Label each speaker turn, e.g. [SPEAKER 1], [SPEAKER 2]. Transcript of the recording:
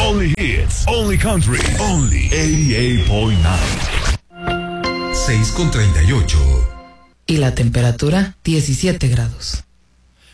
[SPEAKER 1] Only hits, only country, only 88.9.
[SPEAKER 2] 6:38.
[SPEAKER 3] Y la temperatura 17 grados.